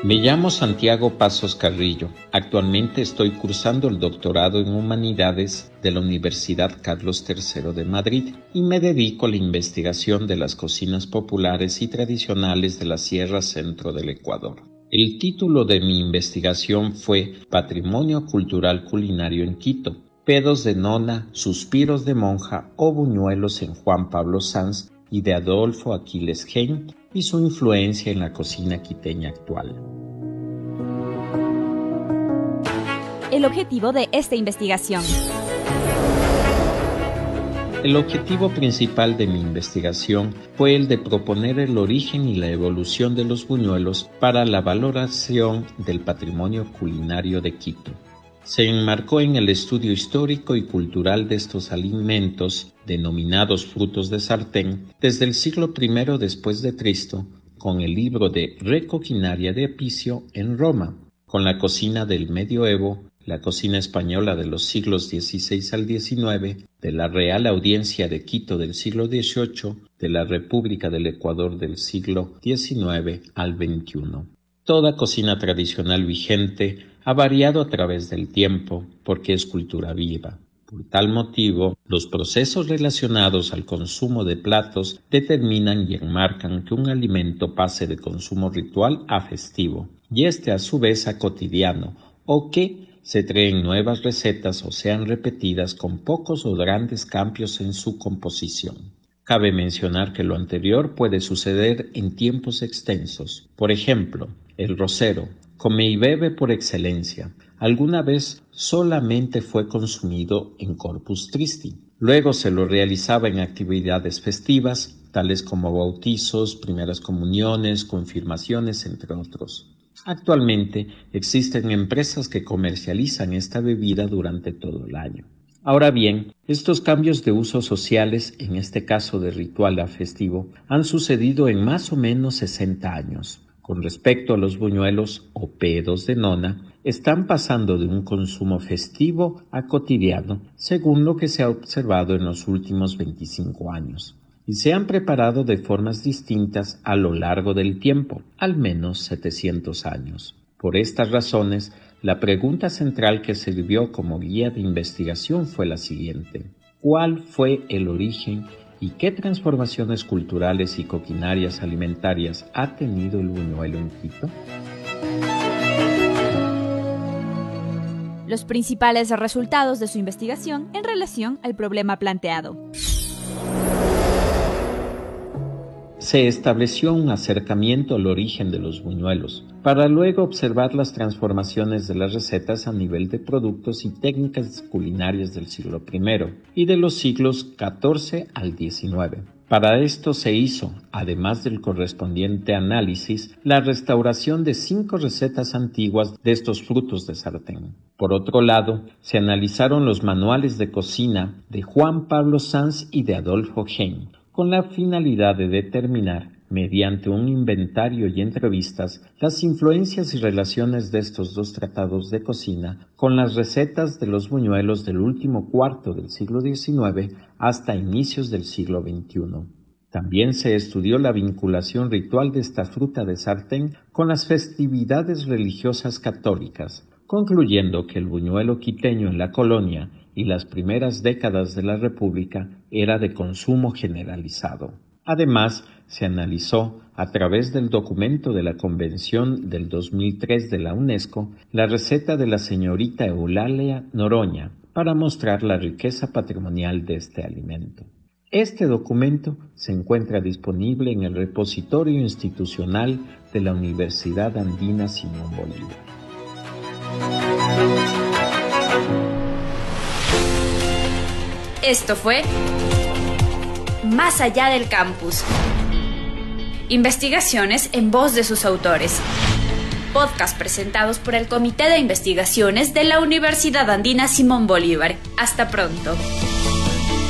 Me llamo Santiago Pasos Carrillo. Actualmente estoy cursando el doctorado en Humanidades de la Universidad Carlos III de Madrid y me dedico a la investigación de las cocinas populares y tradicionales de la Sierra Centro del Ecuador. El título de mi investigación fue Patrimonio Cultural Culinario en Quito, pedos de nona, suspiros de monja o buñuelos en Juan Pablo Sanz y de Adolfo Aquiles Heim y su influencia en la cocina quiteña actual. El objetivo de esta investigación. El objetivo principal de mi investigación fue el de proponer el origen y la evolución de los buñuelos para la valoración del patrimonio culinario de Quito. Se enmarcó en el estudio histórico y cultural de estos alimentos, denominados frutos de sartén, desde el siglo I después de Cristo, con el libro de Recoquinaria de Apicio en Roma, con la cocina del medioevo, la cocina española de los siglos XVI al XIX, de la Real Audiencia de Quito del siglo XVIII, de la República del Ecuador del siglo XIX al XXI. Toda cocina tradicional vigente ha variado a través del tiempo porque es cultura viva. Por tal motivo, los procesos relacionados al consumo de platos determinan y enmarcan que un alimento pase de consumo ritual a festivo, y a su vez a cotidiano, o que se creen nuevas recetas o sean repetidas con pocos o grandes cambios en su composición. Cabe mencionar que lo anterior puede suceder en tiempos extensos. Por ejemplo, el rosero, come y bebe por excelencia, alguna vez solamente fue consumido en Corpus Christi. Luego se lo realizaba en actividades festivas, tales como bautizos, primeras comuniones, confirmaciones, entre otros. Actualmente existen empresas que comercializan esta bebida durante todo el año. Ahora bien, estos cambios de usos sociales, en este caso de ritual a festivo, han sucedido en más o menos 60 años. Con respecto a los buñuelos o pedos de nona, están pasando de un consumo festivo a cotidiano, según lo que se ha observado en los últimos 25 años. Y se han preparado de formas distintas a lo largo del tiempo, al menos 700 años. Por estas razones, la pregunta central que sirvió como guía de investigación fue la siguiente: ¿cuál fue el origen y qué transformaciones culturales y coquinarias alimentarias ha tenido el buñuelo en Quito? Los principales resultados de su investigación en relación al problema planteado. Se estableció un acercamiento al origen de los buñuelos, para luego observar las transformaciones de las recetas a nivel de productos y técnicas culinarias del siglo I y de los siglos XIV al XIX. Para esto se hizo, además del correspondiente análisis, la restauración de 5 recetas antiguas de estos frutos de sartén. Por otro lado, se analizaron los manuales de cocina de Juan Pablo Sanz y de Adolfo Heim, con la finalidad de determinar, mediante un inventario y entrevistas, las influencias y relaciones de estos dos tratados de cocina con las recetas de los buñuelos del último cuarto del siglo XIX hasta inicios del siglo XXI. También se estudió la vinculación ritual de esta fruta de sartén con las festividades religiosas católicas, concluyendo que el buñuelo quiteño en la colonia y las primeras décadas de la República era de consumo generalizado. Además, se analizó, a través del documento de la Convención del 2003 de la UNESCO, la receta de la señorita Eulalia Noroña para mostrar la riqueza patrimonial de este alimento. Este documento se encuentra disponible en el repositorio institucional de la Universidad Andina Simón Bolívar. Esto fue Más allá del campus. Investigaciones en voz de sus autores. Podcast presentados por el Comité de Investigaciones de la Universidad Andina Simón Bolívar. Hasta pronto.